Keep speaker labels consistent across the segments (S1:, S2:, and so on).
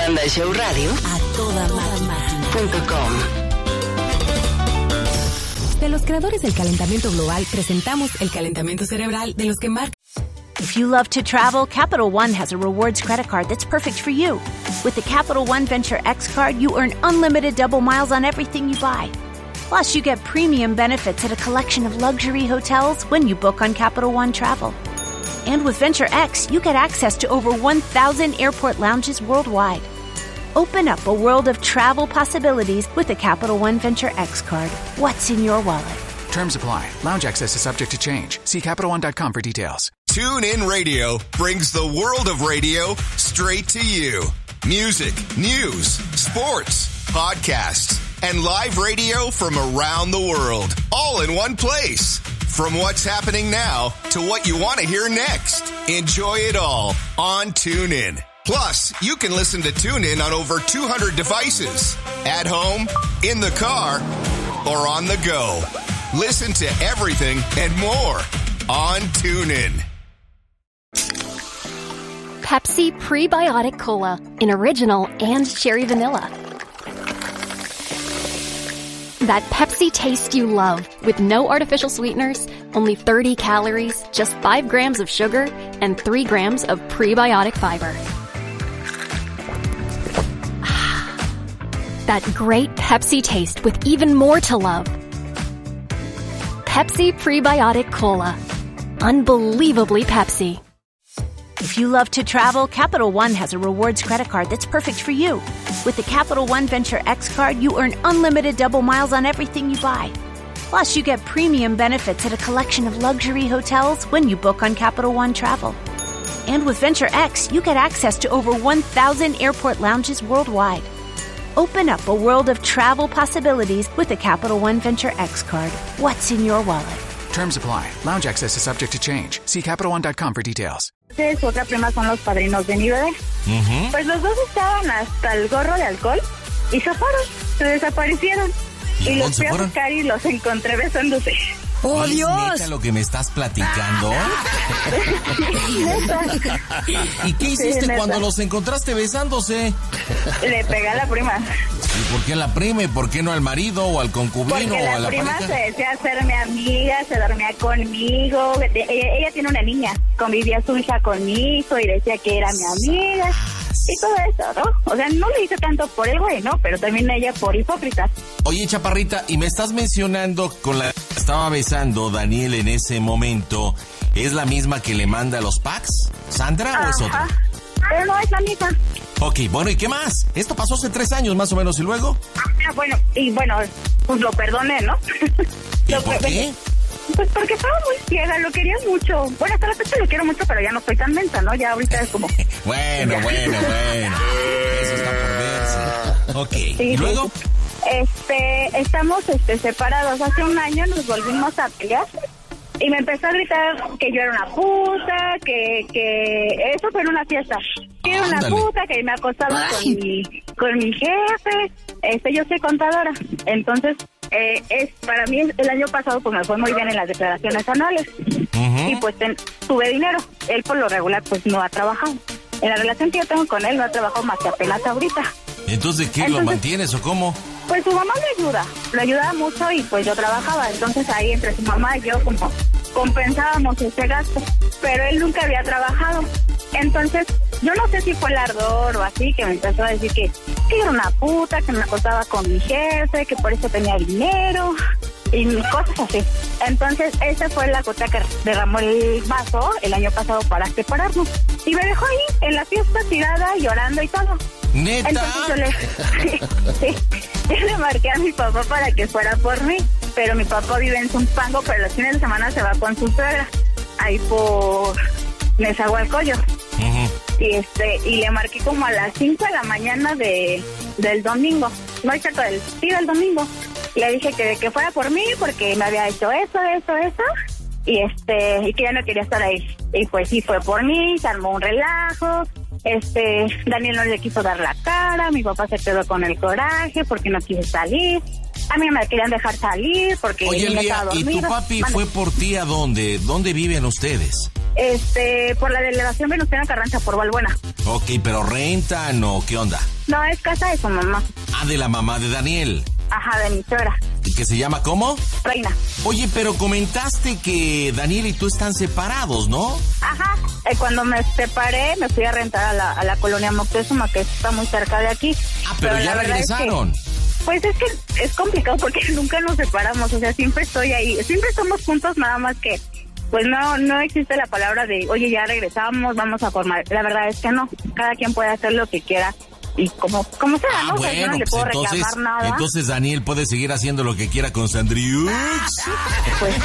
S1: Panda Show Radio a toda máquina.com.
S2: De los creadores del calentamiento global, presentamos el calentamiento cerebral de los que marcan.
S3: If you love to travel, Capital One has a rewards credit card that's perfect for you. With the Capital One Venture X card, you earn unlimited double miles on everything you buy. Plus, you get premium benefits at a collection of luxury hotels when you book on Capital One Travel. And with Venture X, you get access to over 1,000 airport lounges worldwide. Open up a world of travel possibilities with the Capital One Venture X card. What's in your wallet?
S4: Terms apply. Lounge access is subject to change. See CapitalOne.com for details.
S5: TuneIn Radio brings the world of radio straight to you. Music, news, sports, podcasts, and live radio from around the world. All in one place. From what's happening now to what you want to hear next. Enjoy it all on TuneIn. Plus, you can listen to TuneIn on over 200 devices. At home, in the car, or on the go. Listen to everything and more on TuneIn.
S6: Pepsi Prebiotic Cola in original and cherry vanilla. That Pepsi taste you love with no artificial sweeteners, only 30 calories, just 5 grams of sugar, and 3 grams of prebiotic fiber. That great Pepsi taste with even more to love. Pepsi Prebiotic Cola. Unbelievably Pepsi.
S3: If you love to travel, Capital One has a rewards credit card that's perfect for you. With the Capital One Venture X card, you earn unlimited double miles on everything you buy. Plus, you get premium benefits at a collection of luxury hotels when you book on Capital One Travel. And with Venture X, you get access to over 1,000 airport lounges worldwide. Open up a world of travel possibilities with the Capital One Venture X card. What's in your wallet?
S4: Terms apply. Lounge access is subject to change. See CapitalOne.com for details.
S7: Su otra prima son los padrinos de mi bebé. Pues los dos estaban hasta el gorro de alcohol y se fueron, se desaparecieron. Y los fui a buscar y los encontré besándose.
S8: ¡Oh, Dios! ¿Neta lo que me estás platicando? ¿Y qué hiciste cuando los encontraste besándose?
S7: Le pegué a la prima.
S8: ¿Y por qué a la prima y por qué no al marido o al concubino o a la
S7: prima
S8: pareja?
S7: Se decía hacerme amiga, se dormía conmigo. Ella tiene una niña, convivía su hija conmigo y decía que era mi amiga. Y todo eso, ¿no? O sea, no le hice tanto por el güey, ¿no? Pero también ella por hipócrita.
S8: Oye, chaparrita, y me estás mencionando con la que estaba besando Daniel en ese momento, ¿es la misma que le manda los packs? ¿Sandra o es otra?
S7: Pero no es la misma.
S8: Ok, bueno, ¿y qué más? Esto pasó hace 3 años más o menos, ¿y luego?
S7: Bueno, pues lo perdoné, ¿no?
S8: ¿Y por qué?
S7: Pues porque estaba muy ciega, lo quería mucho. Bueno, hasta la fecha lo quiero mucho, pero ya no estoy tan mensa, ¿no? Ya ahorita es como...
S8: bueno. Eso está por verse. Ok, sí, ¿y luego?
S7: Estamos separados. Hace un año nos volvimos a pelear. Y me empezó a gritar que yo era una puta, que eso fue en una fiesta. Que era una puta, que me acostaba con mi jefe. Yo soy contadora. Entonces, para mí el año pasado pues me fue muy bien en las declaraciones anuales. Y pues tuve dinero. Él por lo regular pues no ha trabajado. En la relación que yo tengo con él no ha trabajado más que apenas ahorita.
S8: Entonces, ¿qué? ¿Lo mantienes o cómo?
S7: Pues su mamá lo ayudaba mucho y pues yo trabajaba, entonces ahí entre su mamá y yo como compensábamos ese gasto, pero él nunca había trabajado, entonces yo no sé si fue el ardor o así, que me empezó a decir que era una puta, que me acostaba con mi jefe, que por eso tenía dinero y cosas así. Entonces esa fue la gota que derramó el vaso el año pasado para separarnos y me dejó ahí en la fiesta tirada, llorando y todo.
S8: ¿Neta?
S7: Entonces yo le marqué a mi papá para que fuera por mí, pero mi papá vive en Zumpango, pero los fines de semana se va con su suegra, ahí por Nezahualcóyotl. Y le marqué como a las 5 de la mañana del domingo, no es cierto, del domingo. Le dije que fuera por mí porque me había hecho eso, y que ya no quería estar ahí. Y pues sí, fue por mí, se armó un relajo. Daniel no le quiso dar la cara, mi papá se quedó con el coraje porque no quiso salir. A mí me querían dejar salir porque...
S8: Oye, Elvia, ¿y tu papi fue por ti a dónde? ¿Dónde viven ustedes?
S7: Por la delegación Venustiano Carranza, por Valbuena.
S8: Ok, ¿pero rentan o qué onda?
S7: No, es casa de su mamá.
S8: Ah, de la mamá de Daniel.
S7: Ajá, de mi suegra.
S8: ¿Y que se llama cómo?
S7: Reina.
S8: Oye, pero comentaste que Daniel y tú están separados, ¿no?
S7: Ajá, cuando me separé me fui a rentar a la colonia Moctezuma, que está muy cerca de aquí.
S8: Ah, pero ya regresaron.
S7: Pues es que es complicado porque nunca nos separamos, o sea, siempre estoy ahí, siempre estamos juntos, nada más que pues no existe la palabra de, oye, ya regresamos, vamos a formar. La verdad es que no, cada quien puede hacer lo que quiera y como sea, ¿no?
S8: Bueno,
S7: o sea, yo no le puedo reclamar nada.
S8: Entonces Daniel puede seguir haciendo lo que quiera con Sandriux.
S7: Pues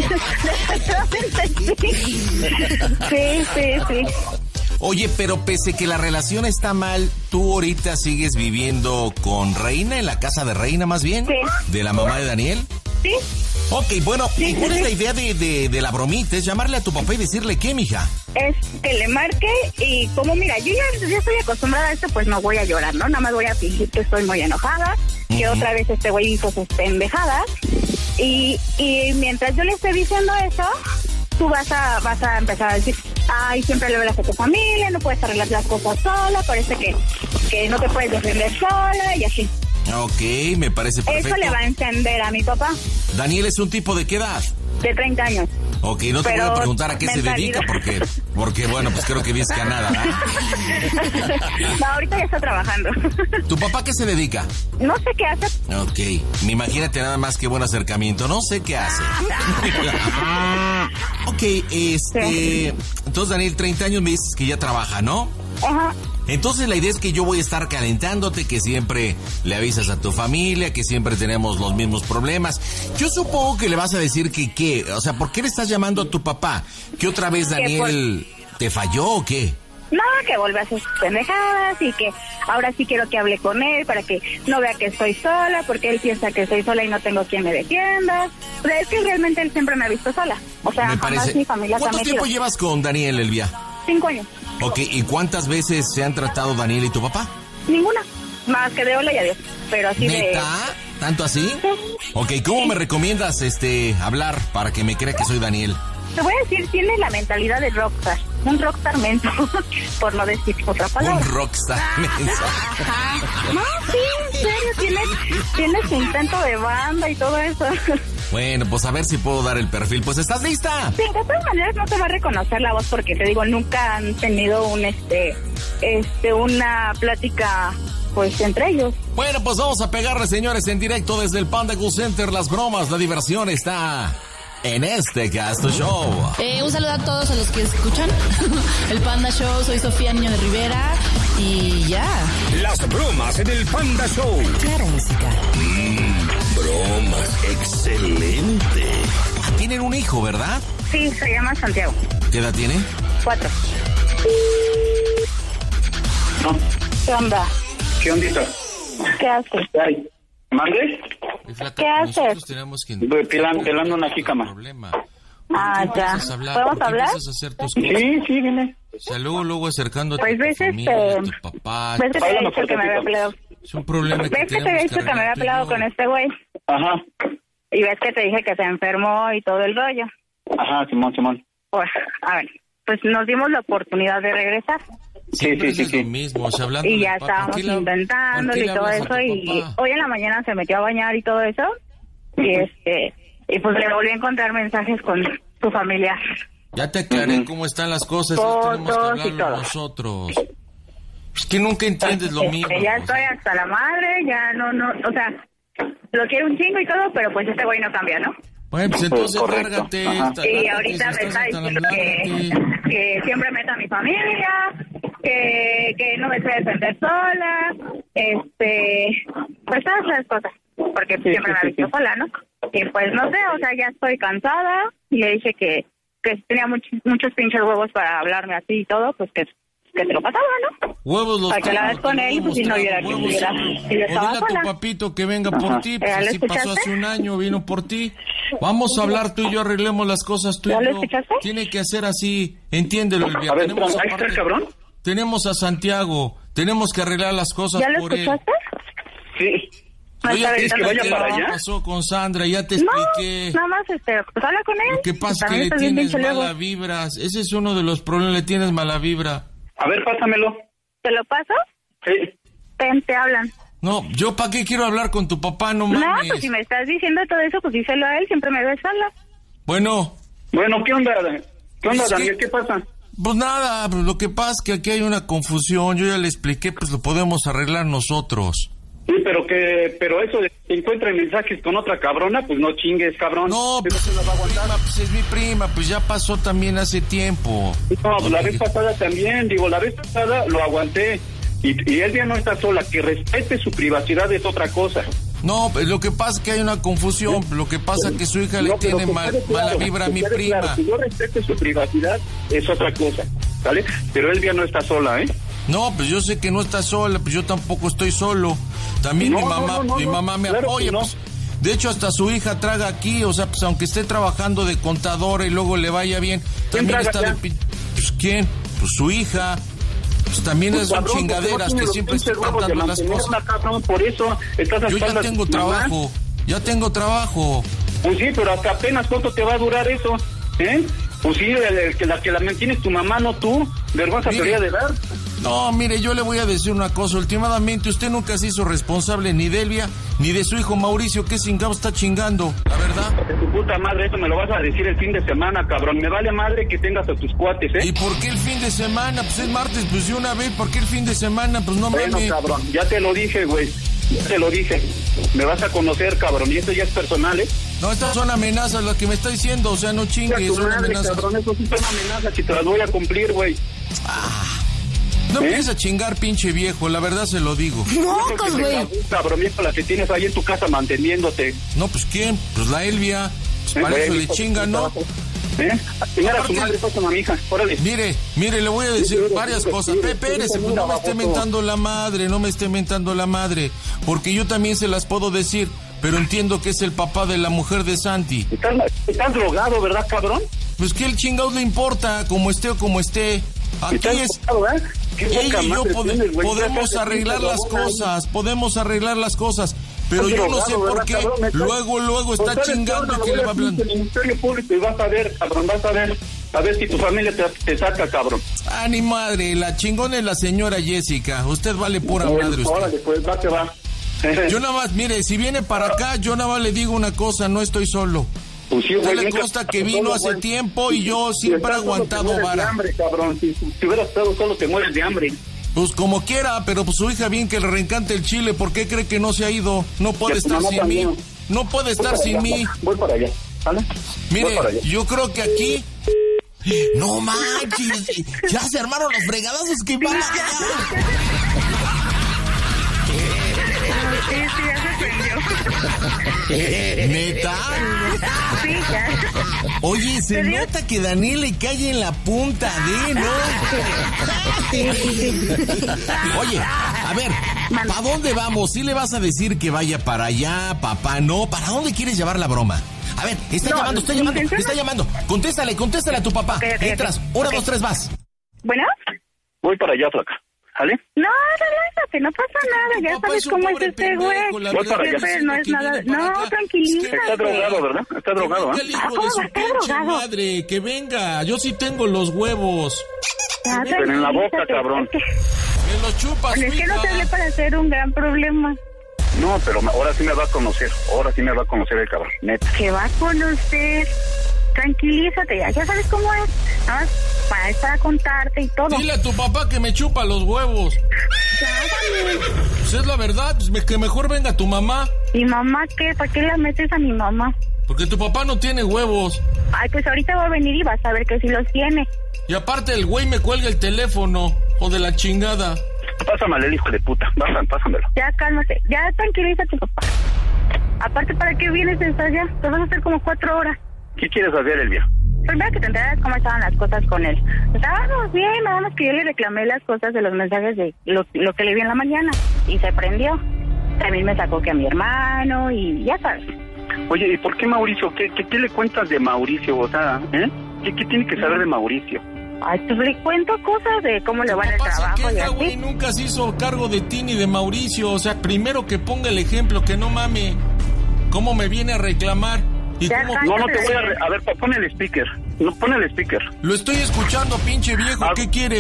S7: sí.
S8: Oye, pero pese que la relación está mal, ¿tú ahorita sigues viviendo con Reina, en la casa de Reina más bien?
S7: Sí.
S8: ¿De la mamá de Daniel?
S7: Sí.
S8: Ok, bueno,
S7: Sí,
S8: ¿y cuál es
S7: sí.
S8: la idea de la bromita? ¿Es llamarle a tu papá y decirle qué, mija?
S7: Es que le marque y como mira, yo ya estoy acostumbrada a esto, pues no voy a llorar, ¿no? Nada más voy a fingir que estoy muy enojada, que otra vez este güey hizo sus pendejadas y mientras yo le esté diciendo eso, tú vas a empezar a decir, ay, siempre le hablas a tu familia, no puedes arreglar las cosas sola, parece que no te puedes defender sola y así.
S8: Ok, me parece perfecto.
S7: Eso le va a encender a mi papá.
S8: Daniel es un tipo de qué edad?
S7: De 30 años.
S8: Ok, no te voy
S7: Pero
S8: a preguntar a qué se dedica porque bueno, pues creo que dices que a nada, ¿eh?
S7: No, ahorita ya está trabajando.
S8: ¿Tu papá qué se dedica?
S7: No sé qué hace.
S8: Ok, imagínate nada más que buen acercamiento, no sé qué hace. Ok, entonces Daniel, 30 años me dices que ya trabaja, ¿no?
S7: Ajá.
S8: Entonces la idea es que yo voy a estar calentándote, que siempre le avisas a tu familia, que siempre tenemos los mismos problemas. Yo supongo que le vas a decir que o sea, ¿por qué le estás llamando a tu papá? ¿Que otra vez Daniel te falló o qué?
S7: No, que vuelve a hacer sus pendejadas y que ahora sí quiero que hable con él para que no vea que estoy sola, porque él piensa que estoy sola y no tengo quien me defienda. Pero es que realmente él siempre me ha visto sola. O sea,
S8: Me
S7: jamás
S8: parece.
S7: mi familia se ha
S8: ¿Cuánto
S7: metido.
S8: tiempo llevas con Daniel, Elvia?
S7: 5 años.
S8: Ok, ¿y cuántas veces se han tratado Daniel y tu papá?
S7: Ninguna. Más que de hola y adiós. Pero así
S8: ¿Neta? ¿Tanto así?
S7: Sí.
S8: Ok, ¿cómo me recomiendas hablar para que me crea que soy Daniel?
S7: Te voy a decir, tiene la mentalidad de rockstar. Un rockstar menso, por no decir otra palabra.
S8: Un rockstar.
S7: Ajá. No, sí, en serio, tiene su intento de banda y todo eso.
S8: Bueno, pues a ver si puedo dar el perfil. Pues, ¿estás lista?
S7: Sí, de todas maneras no te va a reconocer la voz porque te digo, nunca han tenido una plática pues entre ellos.
S8: Bueno, pues vamos a pegarle, señores, en directo desde el Panda Cool Center. Las bromas, la diversión está en este Casto Show.
S9: Un saludo a todos a los que escuchan el Panda Show. Soy Sofía Niño de Rivera y ya.
S10: Las bromas en el Panda Show.
S2: Claro, música.
S10: Bromas, excelente.
S8: Tienen un hijo, ¿verdad?
S7: Sí, se llama Santiago.
S8: ¿Qué edad tiene?
S7: 4. ¿Qué onda?
S11: ¿Qué ondita?
S7: ¿Qué haces?
S11: Ay, ¿mande?
S7: ¿Qué haces?
S11: Pelando una jícama.
S7: Ah, ya. ¿Podemos hablar?
S11: Sí, dime.
S8: O sea, luego acercándote
S7: Pues
S8: a
S7: ves
S8: tu familia, a tu papá.
S7: ¿Ves que te había dicho que me había peleado?
S8: Es un problema que
S7: ¿Ves que te había dicho que me había peleado con este güey?
S11: Ajá.
S7: Y ves que te dije que se enfermó y todo el rollo.
S11: Ajá, Simón.
S7: Pues, a ver, pues nos dimos la oportunidad de regresar.
S11: Sí.
S8: Lo mismo, o sea, hablando
S7: Y ya
S8: del papá,
S7: estábamos intentándolo y todo eso. Y hoy en la mañana se metió a bañar y todo eso. Y pues le volví a encontrar mensajes con su familiar.
S8: Ya te aclaré cómo están las cosas. Tenemos que hablarlo nosotros. Es que nunca entiendes lo mismo.
S7: Ya estoy hasta la madre, ya no, o sea, lo quiero un chingo y todo, pero pues este güey no cambia, ¿no?
S8: Bueno, pues entonces lárgate.
S7: Y ahorita me está diciendo que siempre meta a mi familia, que no me sé defender sola, pues todas las cosas, porque siempre me ha visto sola, ¿no? Y pues no sé, o sea, ya estoy cansada y le dije que tenía muchos pinches huevos para hablarme así y todo, pues que te lo pasaba, ¿no?
S8: Huevos los
S7: para que la ves con él, pues si no hubiera que estuviera. Y yo estaba
S8: dile a
S7: sola.
S8: tu papito que venga por ti, pues así pasó hace un año, vino por ti. Vamos a hablar tú y yo, arreglemos las cosas tú y yo.
S7: ¿Ya lo escuchaste?
S8: Tiene que hacer así, entiéndelo, Elvia.
S11: A ver, ¿ahí está el cabrón?
S8: Tenemos a Santiago, tenemos que arreglar las cosas
S7: ¿Ya lo
S8: por
S7: escuchaste?
S11: Sí.
S8: Oye,
S11: ¿quieres que vaya para allá?
S8: ¿Qué pasó con Sandra? Ya te expliqué.
S7: No, nada más, pues habla con él.
S8: Lo que pasa es que le tienes mala vibras. Ese es uno de los problemas, le tienes mala vibra.
S11: A ver, pásamelo.
S7: ¿Te lo paso?
S11: Sí.
S7: te hablan.
S8: No, ¿yo para qué quiero hablar con tu papá? No mames.
S7: No, pues si me estás diciendo todo eso, pues díselo a él, siempre me ves sola.
S8: Bueno,
S11: ¿qué onda? ¿Qué onda,
S8: Es
S11: Daniel?
S8: que-
S11: ¿Qué pasa?
S8: pues nada, pues lo que pasa es que aquí hay una confusión. Yo ya le expliqué, pues lo podemos arreglar nosotros.
S11: Sí, pero eso de que encuentren mensajes con otra cabrona, pues no chingues, cabrón.
S8: No,
S11: Eso
S8: pues,
S11: se la va a aguantar.
S8: prima, pues es mi prima, pues ya pasó también hace tiempo.
S11: No, pues la vez pasada también, la vez pasada lo aguanté. Y él ya no está sola, que respete su privacidad es otra cosa.
S8: No, pues lo que pasa es que hay una confusión. Lo que pasa es que su hija le
S11: No, pero
S8: tiene
S11: que quede
S8: mala
S11: claro,
S8: vibra a
S11: que
S8: mi
S11: quede
S8: prima.
S11: claro, que yo respete su privacidad es otra cosa, ¿vale? Pero él ya no está sola, ¿eh?
S8: No, pues yo sé que no está sola, pues yo tampoco estoy solo. También
S11: No,
S8: mi mamá,
S11: no,
S8: mi mamá me
S11: claro que
S8: apoya,
S11: no.
S8: pues. De hecho, hasta su hija traga aquí, o sea, pues aunque esté trabajando de contadora y luego le vaya bien, también
S11: traga
S8: está de...
S11: allá?
S8: Pues ¿quién? Pues su hija. Pues también
S11: Pues,
S8: son
S11: cabrón,
S8: chingaderas
S11: porque no
S8: que
S11: tiene
S8: siempre
S11: los
S8: estoy
S11: pinches huevos de
S8: contando las cosas.
S11: mantenerla, cabrón, por eso estás a
S8: Yo ya
S11: espaldas
S8: tengo
S11: de tu mamá.
S8: trabajo, ya tengo trabajo.
S11: Pues sí, pero hasta apenas cuánto te va a durar eso, ¿eh? Pues sí, la que la mantiene es tu mamá, no tú. Vergüenza te
S8: Mire.
S11: debería de dar.
S8: No, mire, yo le voy a decir una cosa. Últimamente usted nunca se hizo responsable ni de Elvia ni de su hijo Mauricio. ¿Qué chingado está chingando? La verdad.
S11: De tu puta madre, eso me lo vas a decir el fin de semana, cabrón. Me vale madre que tengas a tus cuates, ¿eh?
S8: ¿Y por qué el fin de semana? Pues es martes, pues de una vez. ¿Por qué el fin de semana? Pues no
S11: Bueno,
S8: mames.
S11: cabrón, ya te lo dije, güey. Ya te lo dije. Me vas a conocer, cabrón. Y esto ya es personal, ¿eh?
S8: No, estas son amenazas las que me está diciendo. O sea, no chingues,
S11: Tu
S8: son
S11: madre,
S8: amenazas.
S11: cabrón, eso sí son amenazas y te las voy a cumplir, güey.
S8: No
S11: ¿Eh?
S8: empieces a chingar, pinche viejo. La verdad se lo digo.
S7: ¡Mocos, güey!
S11: Cabrón, viejo, la que tienes ahí en tu casa manteniéndote.
S8: No, pues ¿quién? Pues la Elvia. Pues para eso le chinga, ¿no?
S11: ¿Eh? Señora,
S8: Aparte-
S11: tu madre, pásame a mi hija. Órale.
S8: Mire, le voy a decir varias cosas. Espérese, pues no me esté
S11: mentando.
S8: mentando la madre, no me esté mentando la madre. Porque yo también se las puedo decir, pero entiendo que es el papá de la mujer de Santi.
S11: Estás drogado, ¿verdad, cabrón?
S8: Pues que el chingados le importa, como esté o como esté. Aquí
S11: Estás
S8: es...
S11: drogado, ¿verdad? Qué
S8: Ella
S11: poca
S8: y yo
S11: madre tienes, güey.
S8: podemos
S11: Ya
S8: arreglar
S11: te
S8: las cosas, podemos arreglar las cosas. Pero
S11: Estás
S8: yo no sé
S11: drogado,
S8: por
S11: ¿verdad,
S8: qué
S11: cabrón? Me estás-
S8: luego está
S11: Pues, ¿sabes qué
S8: chingando
S11: onda?
S8: que le va
S11: Voy a
S8: hablando.
S11: el Ministerio Público y vas a ver, cabrón, vas a ver. A ver si tu familia te saca, cabrón.
S8: Ah, ni madre, la chingona es la señora Jessica. Usted vale pura madre usted.
S11: Órale, pues, va que va.
S8: Yo nada más, mire, si viene para acá, yo nada más le digo una cosa, no estoy solo.
S11: Pues sí,
S8: No
S11: güey,
S8: le
S11: nunca
S8: consta que
S11: estás
S8: vino
S11: solo,
S8: hace
S11: güey.
S8: tiempo y yo
S11: Si
S8: siempre he
S11: estás solo, te
S8: aguantado
S11: mueres de
S8: vara.
S11: hambre, cabrón. Si hubieras estado solo, te mueres de hambre.
S8: Pues como quiera, pero pues su hija bien que le reencante el chile, ¿por qué cree que no se ha ido? No puede
S11: Y a tu
S8: estar
S11: mamá
S8: sin
S11: también.
S8: mí. No puede
S11: Voy
S8: estar
S11: para
S8: sin
S11: allá,
S8: mí.
S11: Voy para allá, ¿vale?
S8: Mire,
S11: Voy para allá.
S8: yo creo que aquí... No manches, ya se armaron los fregadazos que van a...
S7: Sí, ya se prendió.
S8: ¿Neta?
S7: Sí, ya.
S8: Oye, se nota que Daniel le cae en la punta de, ¿no? Oye, a ver, ¿para dónde vamos? ¿Sí le vas a decir que vaya para allá, papá? No, ¿para dónde quieres llevar la broma? A ver, está llamando. Contéstale a tu papá.
S7: Ok,
S8: Entras, 1, 2, 3, vas.
S7: ¿Bueno?
S11: Voy para allá, flaca. ¿Vale?
S7: No, relájate, no pasa nada. Ya
S8: papá
S7: sabes
S8: es un
S7: cómo es
S8: pobre
S7: este güey.
S8: pendejo, la
S11: Voy para allá.
S7: Siempre no es nada. No, tranquilízate.
S11: Está drogado, ¿verdad? Está drogado,
S8: Que
S11: ¿eh?
S8: venga el hijo
S7: ¿Cómo
S8: de su
S7: va a estar
S8: pinche
S7: drogado?
S8: madre, que venga. Yo sí tengo los huevos.
S7: Ya,
S11: Pero en la boca,
S7: tranquilízate.
S11: cabrón.
S8: Me los chupas,
S7: Es que no te hablé para hacer un gran problema.
S11: No, pero ahora sí me va a conocer. Ahora sí me va a conocer el cabrón, neta.
S7: Que va a conocer. Tranquilízate, ya sabes cómo es. Nada más para contarte y todo.
S8: Dile a tu papá que me chupa los huevos.
S7: Ya, Daniel.
S8: Pues es la verdad, pues que mejor venga tu mamá.
S7: ¿Mi mamá qué? ¿Para qué la metes a mi mamá?
S8: Porque tu papá no tiene huevos.
S7: Ay, pues ahorita va a venir y vas a ver que sí los tiene.
S8: Y aparte el güey me cuelga el teléfono. O de la chingada.
S11: Pásamale el hijo de puta. Pásamelo.
S7: Ya cálmate, ya tranquilízate, papá. Aparte, ¿para qué vienes desde allá? Te vas a hacer como 4 horas.
S11: ¿Qué quieres hacer, Elvia?
S7: Primero que te enteras cómo estaban las cosas con él. Estábamos bien, nada más que yo le reclamé las cosas de los mensajes de lo que le vi en la mañana. Y se prendió. También me sacó que a mi hermano y ya sabes.
S11: Oye, ¿y por qué Mauricio? ¿Qué le cuentas de Mauricio? O sea, ¿eh? ¿Qué tiene que saber de Mauricio?
S7: Ay, pues le cuento cosas de cómo le va en el
S8: Papá se
S7: trabajo y
S8: queja,
S7: así.
S8: güey, nunca se hizo cargo de ti ni de Mauricio. O sea, primero que ponga el ejemplo, que no mame. ¿Cómo me viene a reclamar? ¿Y
S7: Ya,
S8: cómo?
S11: No te voy a... A ver, pon el speaker. No, pon el speaker.
S8: Lo estoy escuchando, pinche viejo.
S11: Ah,
S8: ¿Qué quiere?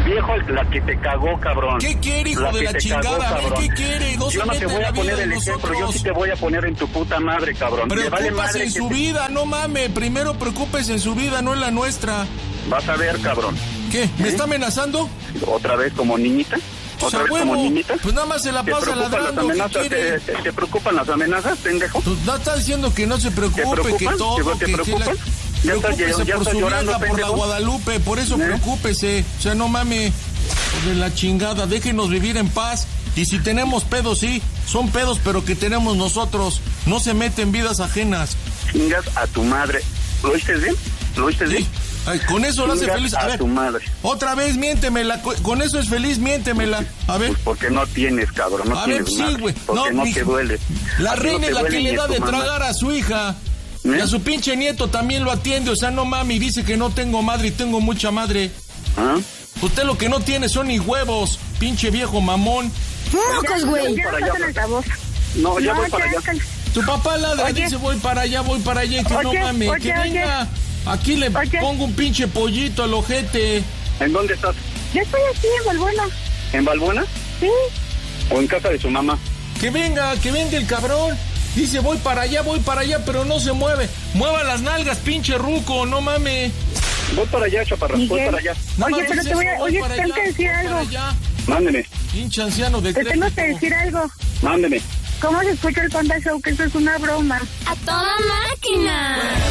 S11: Viejo, la que te cagó, cabrón.
S8: ¿Qué quiere, hijo de la chingada? A ver, ¿qué quiere?
S11: Yo no te voy a poner el ejemplo, yo sí te voy a poner en tu puta madre, cabrón.
S8: Preocúpase en su vida, no mames. Primero preocúpese en su vida, no en la nuestra.
S11: Vas a ver, cabrón.
S8: ¿Qué? ¿Me está amenazando?
S11: ¿Otra vez como niñita? ¿Otra vez como niñita?
S8: Pues nada más se la pasa ladrando.
S11: ¿Te preocupan las amenazas, pendejo?
S8: Pues no está diciendo que no se preocupe, que todo,
S11: ¿Te preocupan?
S8: Preocúpese por su
S11: llorando,
S8: vieja, por la Guadalupe, por eso preocúpese. O sea, no mames, de la chingada, déjenos vivir en paz. Y si tenemos pedos, sí, son pedos, pero que tenemos nosotros. No se meten vidas ajenas.
S11: Chingas a tu madre. ¿Lo oíste bien? ¿Lo oíste bien?
S8: Ay, con eso lo hace feliz. A ver,
S11: tu madre.
S8: Otra vez, miéntemela. Con eso es feliz, miéntemela. A ver.
S11: Pues porque no tienes, cabrón. No tienes
S8: sí, güey.
S11: Porque no te duele.
S8: La reina es la que le da de tragar a su hija. Y a su pinche nieto también lo atiende. O sea, no mami, dice que no tengo madre y tengo mucha madre.
S11: ¿Ah?
S8: Usted lo que no tiene son ni huevos, pinche viejo mamón.
S7: ¡Mocos, güey!
S11: No, ya voy para allá.
S8: Tu papá ladra, dice voy para allá, que no mames, que venga. Aquí le pongo un pinche pollito al ojete.
S11: ¿En dónde estás?
S7: Yo estoy aquí en Balbuena.
S11: ¿En Balbuena?
S7: Sí.
S11: ¿O en casa de su mamá?
S8: Que venga el cabrón. Dice voy para allá, pero no se mueve. Mueva las nalgas, pinche ruco, no mames.
S11: Voy para allá, chaparra, voy para allá.
S7: Oye, pero te tengo que decir algo.
S11: Mándeme.
S8: Pinche anciano de
S7: Te tengo que decir algo.
S11: Mándeme.
S7: ¿Cómo se escucha el Panda Show? Que eso es una broma.
S1: ¡A toda máquina!